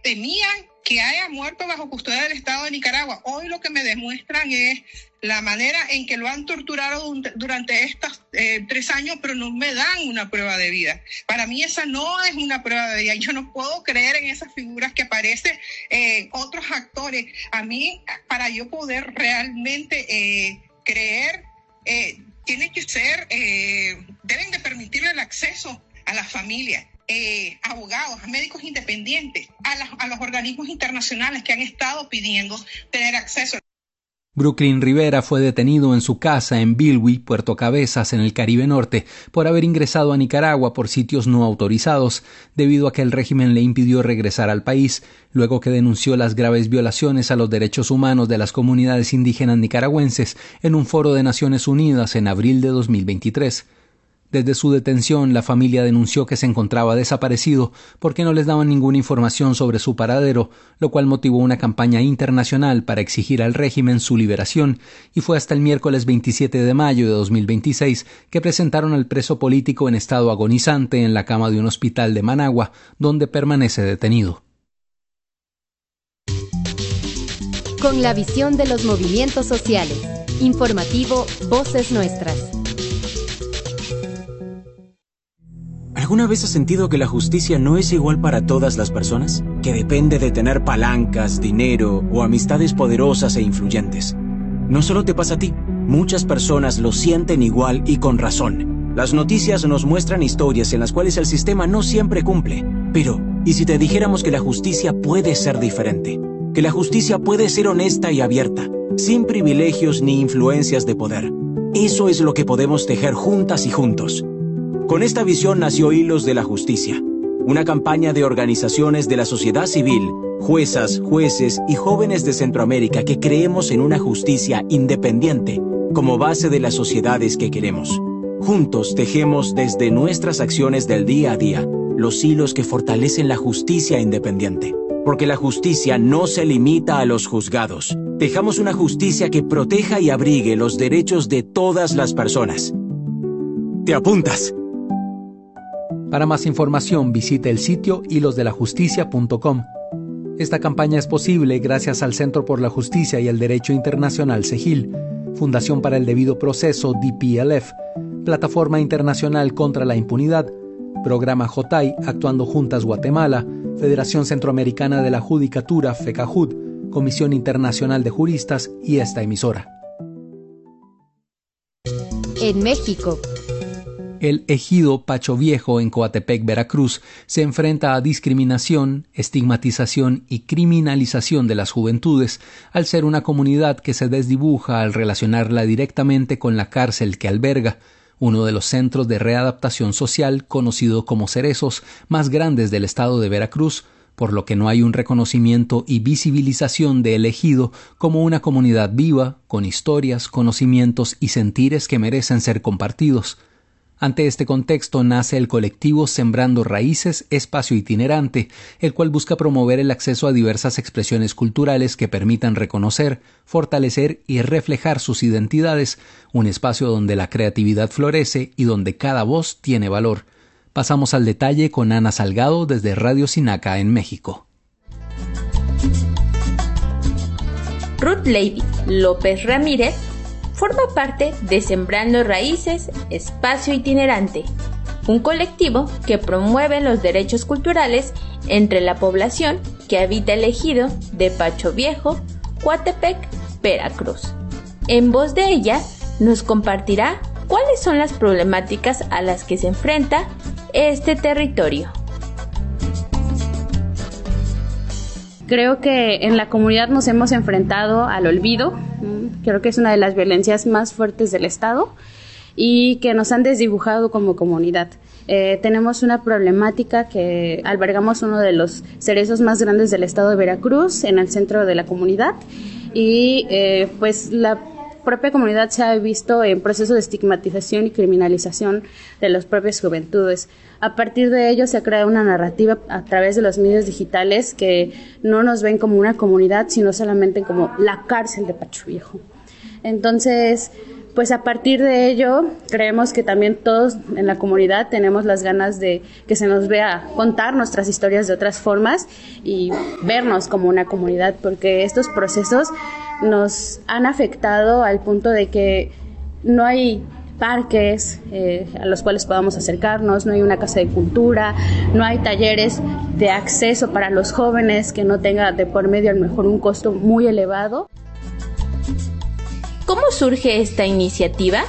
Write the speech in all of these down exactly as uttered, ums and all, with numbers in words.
temían que haya muerto bajo custodia del Estado de Nicaragua. Hoy lo que me demuestran es la manera en que lo han torturado durante estos eh, tres años, pero no me dan una prueba de vida. Para mí esa no es una prueba de vida. Yo no puedo creer en esas figuras que aparecen eh, otros actores. A mí, para yo poder realmente eh, creer, eh, tiene que ser, eh, deben de permitirle el acceso a las familias. Eh, abogados, a médicos independientes, a, la, a los organismos internacionales que han estado pidiendo tener acceso. Brooklyn Rivera fue detenido en su casa en Bilwi, Puerto Cabezas, en el Caribe Norte, por haber ingresado a Nicaragua por sitios no autorizados, debido a que el régimen le impidió regresar al país, luego que denunció las graves violaciones a los derechos humanos de las comunidades indígenas nicaragüenses en un foro de Naciones Unidas en abril de dos mil veintitrés. Desde su detención, la familia denunció que se encontraba desaparecido porque no les daban ninguna información sobre su paradero, lo cual motivó una campaña internacional para exigir al régimen su liberación, y fue hasta el miércoles veintisiete de mayo de dos mil veintiséis que presentaron al preso político en estado agonizante en la cama de un hospital de Managua, donde permanece detenido. Con la visión de los movimientos sociales. Informativo Voces Nuestras. ¿Alguna vez has sentido que la justicia no es igual para todas las personas? Que depende de tener palancas, dinero o amistades poderosas e influyentes. No solo te pasa a ti, muchas personas lo sienten igual y con razón. Las noticias nos muestran historias en las cuales el sistema no siempre cumple. Pero, ¿y si te dijéramos que la justicia puede ser diferente? Que la justicia puede ser honesta y abierta, sin privilegios ni influencias de poder. Eso es lo que podemos tejer juntas y juntos. Con esta visión nació Hilos de la Justicia, una campaña de organizaciones de la sociedad civil, juezas, jueces y jóvenes de Centroamérica que creemos en una justicia independiente como base de las sociedades que queremos. Juntos tejemos desde nuestras acciones del día a día los hilos que fortalecen la justicia independiente. Porque la justicia no se limita a los juzgados. Tejamos una justicia que proteja y abrigue los derechos de todas las personas. ¿Te apuntas? Para más información, visite el sitio hilos de la justicia punto com. Esta campaña es posible gracias al Centro por la Justicia y el Derecho Internacional CEGIL, Fundación para el Debido Proceso D P L F, Plataforma Internacional contra la Impunidad, Programa J I, Actuando Juntas Guatemala, Federación Centroamericana de la Judicatura, FECAJUD, Comisión Internacional de Juristas y esta emisora. En México. El ejido Pacho Viejo en Coatepec, Veracruz, se enfrenta a discriminación, estigmatización y criminalización de las juventudes al ser una comunidad que se desdibuja al relacionarla directamente con la cárcel que alberga, uno de los centros de readaptación social conocido como Cerezos más grandes del estado de Veracruz, por lo que no hay un reconocimiento y visibilización del ejido como una comunidad viva, con historias, conocimientos y sentires que merecen ser compartidos. Ante este contexto nace el colectivo Sembrando Raíces, Espacio Itinerante, el cual busca promover el acceso a diversas expresiones culturales que permitan reconocer, fortalecer y reflejar sus identidades, un espacio donde la creatividad florece y donde cada voz tiene valor. Pasamos al detalle con Ana Salgado desde Radio Sinaca en México. Ruth Levy López Ramírez forma parte de Sembrando Raíces, Espacio Itinerante, un colectivo que promueve los derechos culturales entre la población que habita el ejido de Pacho Viejo, Coatepec, Veracruz. En voz de ella, nos compartirá cuáles son las problemáticas a las que se enfrenta este territorio. Creo que en la comunidad nos hemos enfrentado al olvido. Creo que es una de las violencias más fuertes del Estado y que nos han desdibujado como comunidad. Eh, tenemos una problemática que albergamos uno de los cerezos más grandes del estado de Veracruz, en el centro de la comunidad, y eh, pues la propia comunidad se ha visto en proceso de estigmatización y criminalización de las propias juventudes. A partir de ello se crea una narrativa a través de los medios digitales que no nos ven como una comunidad, sino solamente como la cárcel de Pacho Viejo. Entonces, pues a partir de ello creemos que también todos en la comunidad tenemos las ganas de que se nos vea contar nuestras historias de otras formas y vernos como una comunidad, porque estos procesos nos han afectado al punto de que no hay parques eh, a los cuales podamos acercarnos, no hay una casa de cultura, no hay talleres de acceso para los jóvenes que no tenga de por medio a lo mejor un costo muy elevado. ¿Cómo surge esta iniciativa?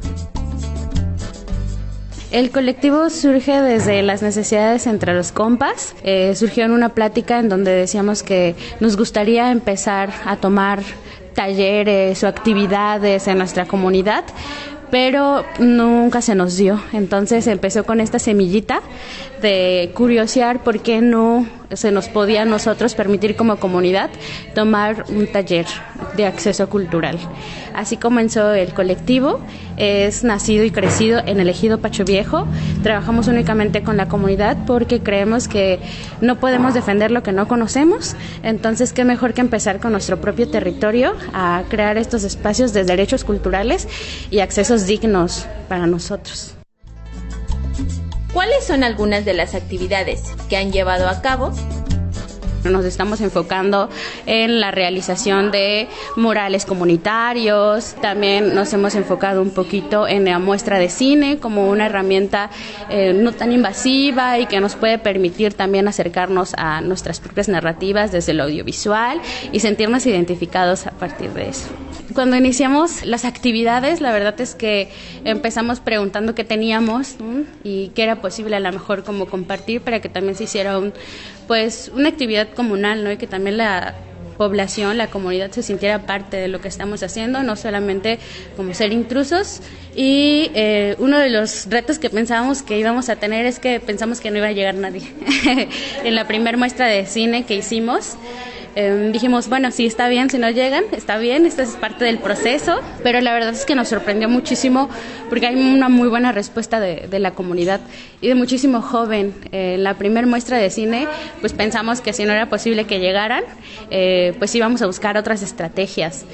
El colectivo surge desde las necesidades entre los compas. Eh, surgió en una plática en donde decíamos que nos gustaría empezar a tomar talleres o actividades en nuestra comunidad, pero nunca se nos dio. Entonces empezó con esta semillita de curiosear por qué no se nos podía a nosotros permitir como comunidad tomar un taller de acceso cultural. Así comenzó el colectivo, es nacido y crecido en el ejido Pacho Viejo. Trabajamos únicamente con la comunidad porque creemos que no podemos defender lo que no conocemos, entonces qué mejor que empezar con nuestro propio territorio a crear estos espacios de derechos culturales y accesos dignos para nosotros. ¿Cuáles son algunas de las actividades que han llevado a cabo? Nos estamos enfocando en la realización de murales comunitarios, también nos hemos enfocado un poquito en la muestra de cine como una herramienta eh, no tan invasiva y que nos puede permitir también acercarnos a nuestras propias narrativas desde lo audiovisual y sentirnos identificados a partir de eso. Cuando iniciamos las actividades, la verdad es que empezamos preguntando qué teníamos, ¿no? Y qué era posible a lo mejor como compartir para que también se hiciera un, pues, una actividad comunal, ¿no? Y que también la población, la comunidad se sintiera parte de lo que estamos haciendo, no solamente como ser intrusos. Y eh, uno de los retos que pensábamos que íbamos a tener es que pensamos que no iba a llegar nadie. En la primera muestra de cine que hicimos, Eh, dijimos, bueno, sí, está bien, si no llegan, está bien, esto es parte del proceso, pero la verdad es que nos sorprendió muchísimo porque hay una muy buena respuesta de, de la comunidad y de muchísimo joven. Eh, en la primera muestra de cine, pues pensamos que si no era posible que llegaran, eh, pues íbamos a buscar otras estrategias.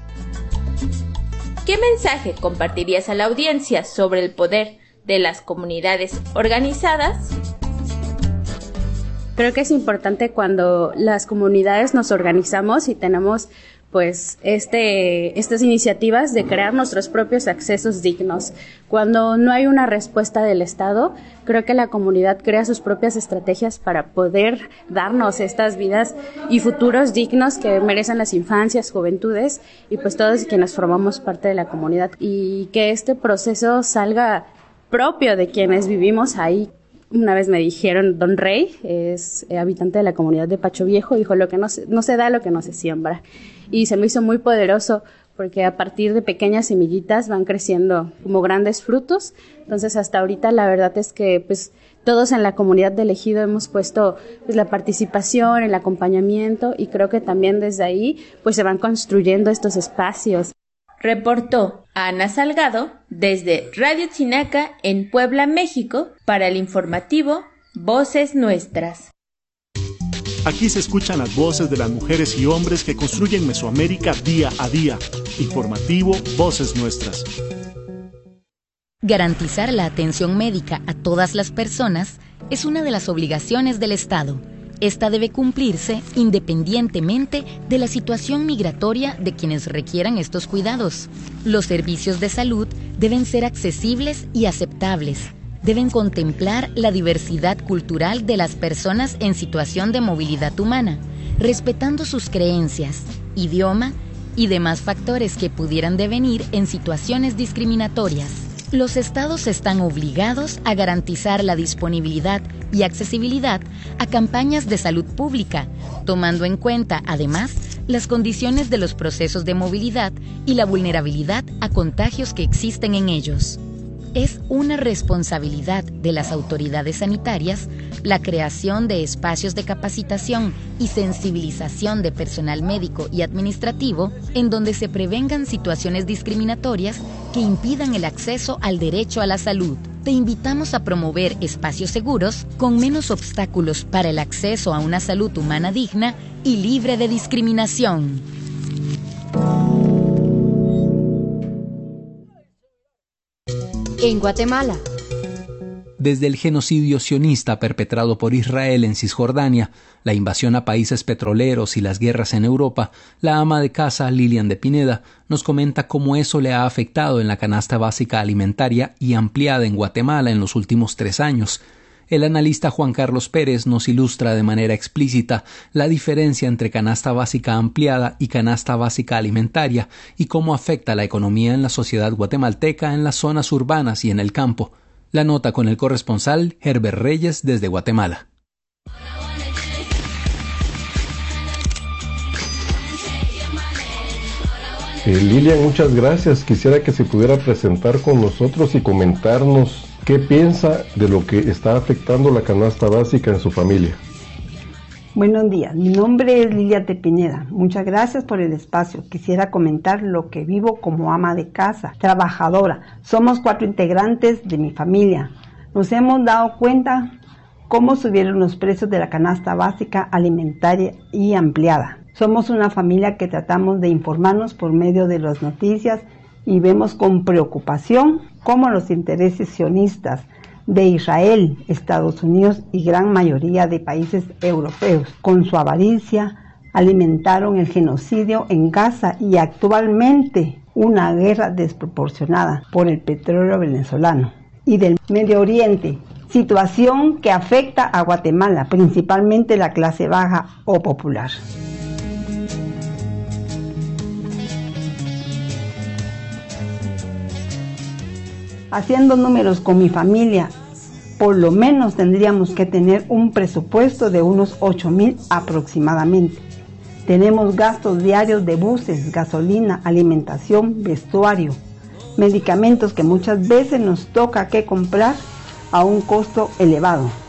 ¿Qué mensaje compartirías a la audiencia sobre el poder de las comunidades organizadas? Creo que es importante cuando las comunidades nos organizamos y tenemos pues este estas iniciativas de crear nuestros propios accesos dignos. Cuando no hay una respuesta del Estado, creo que la comunidad crea sus propias estrategias para poder darnos estas vidas y futuros dignos que merecen las infancias, juventudes y pues todos quienes formamos parte de la comunidad, y que este proceso salga propio de quienes vivimos ahí. Una vez me dijeron, Don Rey, es habitante de la comunidad de Pacho Viejo, dijo, lo que no se, no se da, lo que no se siembra. Y se me hizo muy poderoso porque a partir de pequeñas semillitas van creciendo como grandes frutos. Entonces hasta ahorita la verdad es que pues todos en la comunidad del ejido hemos puesto pues la participación, el acompañamiento, y creo que también desde ahí pues se van construyendo estos espacios. Reportó Ana Salgado desde Radio Chinaca en Puebla, México, para el informativo Voces Nuestras. Aquí se escuchan las voces de las mujeres y hombres que construyen Mesoamérica día a día. Informativo Voces Nuestras. Garantizar la atención médica a todas las personas es una de las obligaciones del Estado. Esta debe cumplirse independientemente de la situación migratoria de quienes requieran estos cuidados. Los servicios de salud deben ser accesibles y aceptables. Deben contemplar la diversidad cultural de las personas en situación de movilidad humana, respetando sus creencias, idioma y demás factores que pudieran devenir en situaciones discriminatorias. Los estados están obligados a garantizar la disponibilidad y accesibilidad a campañas de salud pública, tomando en cuenta, además, las condiciones de los procesos de movilidad y la vulnerabilidad a contagios que existen en ellos. Es una responsabilidad de las autoridades sanitarias la creación de espacios de capacitación y sensibilización de personal médico y administrativo en donde se prevengan situaciones discriminatorias que impidan el acceso al derecho a la salud. Te invitamos a promover espacios seguros con menos obstáculos para el acceso a una salud humana digna y libre de discriminación. en Guatemala. Desde el genocidio sionista perpetrado por Israel en Cisjordania, la invasión a países petroleros y las guerras en Europa, la ama de casa Lilian de Pineda nos comenta cómo eso le ha afectado en la canasta básica alimentaria y ampliada en Guatemala en los últimos tres años. El analista Juan Carlos Pérez nos ilustra de manera explícita la diferencia entre canasta básica ampliada y canasta básica alimentaria y cómo afecta la economía en la sociedad guatemalteca en las zonas urbanas y en el campo. La nota con el corresponsal Herbert Reyes desde Guatemala. Eh, Lilian, muchas gracias. Quisiera que se pudiera presentar con nosotros y comentarnos qué piensa de lo que está afectando la canasta básica en su familia. Buenos días, mi nombre es Lilian de Pineda. Muchas gracias por el espacio. Quisiera comentar lo que vivo como ama de casa, trabajadora. Somos cuatro integrantes de mi familia. Nos hemos dado cuenta cómo subieron los precios de la canasta básica alimentaria y ampliada. Somos una familia que tratamos de informarnos por medio de las noticias y vemos con preocupación cómo los intereses sionistas de Israel, Estados Unidos y gran mayoría de países europeos, con su avaricia, alimentaron el genocidio en Gaza y actualmente una guerra desproporcionada por el petróleo venezolano y del Medio Oriente, situación que afecta a Guatemala, principalmente la clase baja o popular. Haciendo números con mi familia, por lo menos tendríamos que tener un presupuesto de unos ocho mil aproximadamente. Tenemos gastos diarios de buses, gasolina, alimentación, vestuario, medicamentos que muchas veces nos toca que comprar a un costo elevado.